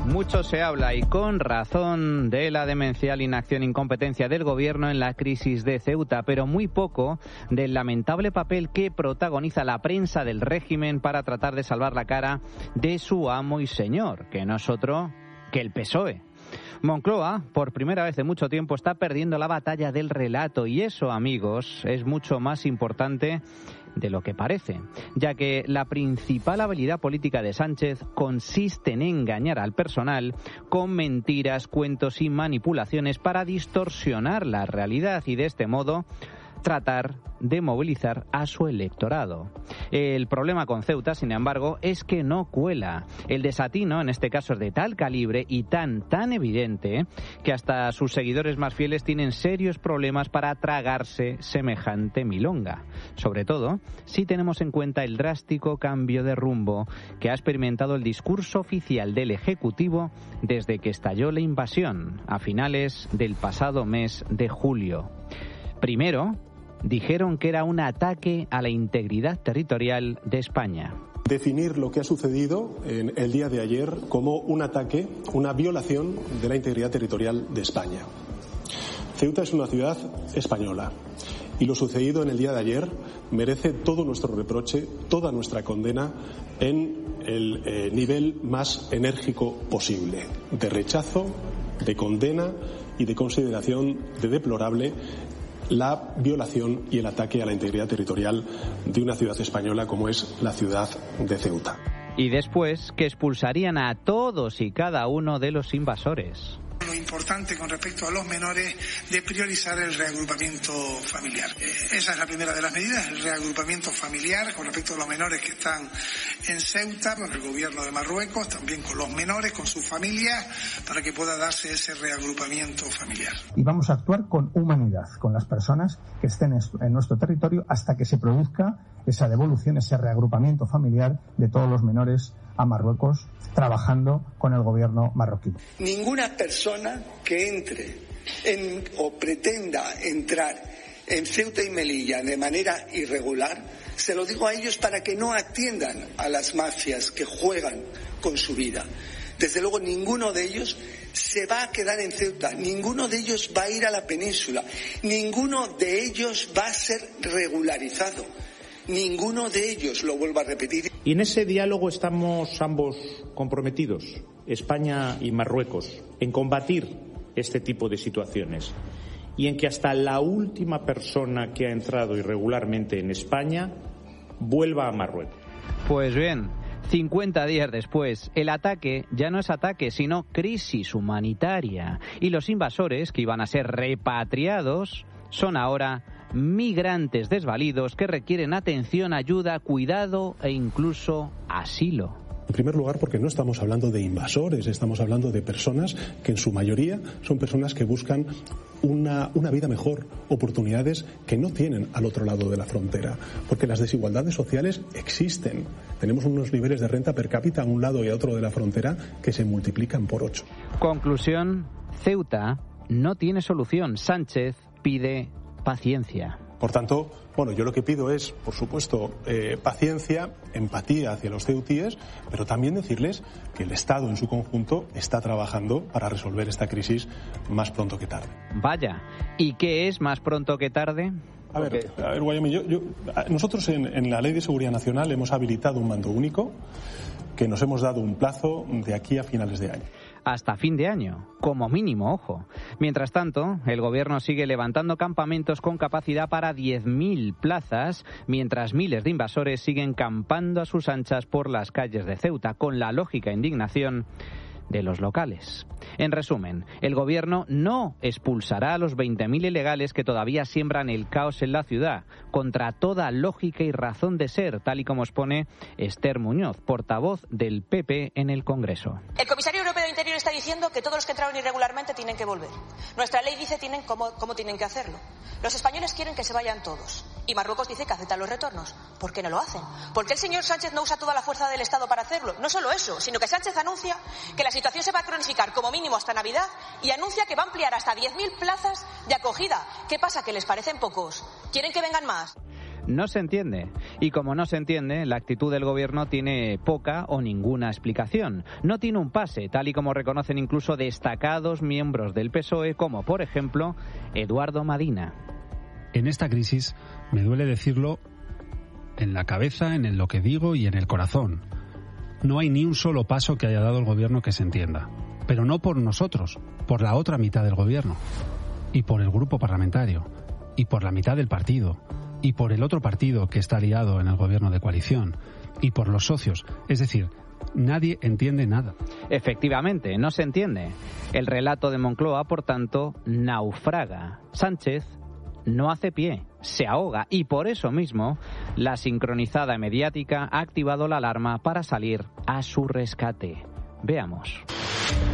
Mucho se habla, y con razón, de la demencial inacción e incompetencia del gobierno en la crisis de Ceuta, pero muy poco del lamentable papel que protagoniza la prensa del régimen para tratar de salvar la cara de su amo y señor, que no es otro que el PSOE. Moncloa, por primera vez en mucho tiempo, está perdiendo la batalla del relato, y eso, amigos, es mucho más importante de lo que parece, ya que la principal habilidad política de Sánchez consiste en engañar al personal con mentiras, cuentos y manipulaciones para distorsionar la realidad y de este modo tratar de movilizar a su electorado. El problema con Ceuta, sin embargo, es que no cuela. El desatino, en este caso, es de tal calibre y tan evidente que hasta sus seguidores más fieles tienen serios problemas para tragarse semejante milonga. Sobre todo, si tenemos en cuenta el drástico cambio de rumbo que ha experimentado el discurso oficial del Ejecutivo desde que estalló la invasión a finales del pasado mes de julio. Primero, dijeron que era un ataque a la integridad territorial de España. Definir lo que ha sucedido en el día de ayer como un ataque, una violación de la integridad territorial de España. Ceuta es una ciudad española y lo sucedido en el día de ayer merece todo nuestro reproche, toda nuestra condena en el nivel más enérgico posible, de rechazo, de condena y de consideración de deplorable la violación y el ataque a la integridad territorial de una ciudad española como es la ciudad de Ceuta. Y después que expulsarían a todos y cada uno de los invasores. Lo importante con respecto a los menores de priorizar el reagrupamiento familiar. Esa es la primera de las medidas, el reagrupamiento familiar con respecto a los menores que están en Ceuta, con el gobierno de Marruecos, también con los menores, con sus familias, para que pueda darse ese reagrupamiento familiar. Y vamos a actuar con humanidad, con las personas que estén en nuestro territorio hasta que se produzca esa devolución, ese reagrupamiento familiar de todos los menores a Marruecos, trabajando con el gobierno marroquí. Ninguna persona que entre o pretenda entrar en Ceuta y Melilla de manera irregular, se lo digo a ellos para que no atiendan a las mafias que juegan con su vida. Desde luego ninguno de ellos se va a quedar en Ceuta, ninguno de ellos va a ir a la península, ninguno de ellos va a ser regularizado. Ninguno de ellos, lo vuelvo a repetir. Y en ese diálogo estamos ambos comprometidos, España y Marruecos, en combatir este tipo de situaciones y en que hasta la última persona que ha entrado irregularmente en España vuelva a Marruecos. Pues bien, 50 días después, el ataque ya no es ataque, sino crisis humanitaria. Y los invasores, que iban a ser repatriados, son ahora migrantes desvalidos que requieren atención, ayuda, cuidado e incluso asilo. En primer lugar, porque no estamos hablando de invasores, estamos hablando de personas que en su mayoría son personas que buscan una vida mejor, oportunidades que no tienen al otro lado de la frontera, porque las desigualdades sociales existen. Tenemos unos niveles de renta per cápita a un lado y a otro de la frontera que se multiplican por 8. Conclusión, Ceuta no tiene solución. Sánchez pide paciencia. Por tanto, yo lo que pido es, por supuesto, paciencia, empatía hacia los ceutíes, pero también decirles que el Estado en su conjunto está trabajando para resolver esta crisis más pronto que tarde. Vaya, ¿y qué es más pronto que tarde? A ver, Wyoming, nosotros en la Ley de Seguridad Nacional hemos habilitado un mando único que nos hemos dado un plazo de aquí a finales de año. Hasta fin de año, como mínimo, ojo. Mientras tanto, el gobierno sigue levantando campamentos con capacidad para 10.000 plazas, mientras miles de invasores siguen campando a sus anchas por las calles de Ceuta, con la lógica indignación de los locales. En resumen, el gobierno no expulsará a los 20.000 ilegales que todavía siembran el caos en la ciudad, contra toda lógica y razón de ser, tal y como expone Esther Muñoz, portavoz del PP en el Congreso. El comisario europeo de Interior está diciendo que todos los que entraron irregularmente tienen que volver. Nuestra ley dice cómo tienen que hacerlo. Los españoles quieren que se vayan todos. Y Marruecos dice que aceptan los retornos. ¿Por qué no lo hacen? ¿Por qué el señor Sánchez no usa toda la fuerza del Estado para hacerlo? No solo eso, sino que Sánchez anuncia que la situación se va a cronificar como mínimo hasta Navidad y anuncia que va a ampliar hasta 10.000 plazas de acogida. ¿Qué pasa? ¿Que les parecen pocos? ¿Quieren que vengan más? No se entiende. Y como no se entiende, la actitud del gobierno tiene poca o ninguna explicación. No tiene un pase, tal y como reconocen incluso destacados miembros del PSOE, como por ejemplo Eduardo Madina. En esta crisis, me duele decirlo, en la cabeza, en lo que digo y en el corazón. No hay ni un solo paso que haya dado el gobierno que se entienda. Pero no por nosotros, por la otra mitad del gobierno. Y por el grupo parlamentario. Y por la mitad del partido. Y por el otro partido que está aliado en el gobierno de coalición. Y por los socios. Es decir, nadie entiende nada. Efectivamente, no se entiende. El relato de Moncloa, por tanto, naufraga. Sánchez no hace pie, se ahoga y por eso mismo la sincronizada mediática ha activado la alarma para salir a su rescate. Veamos.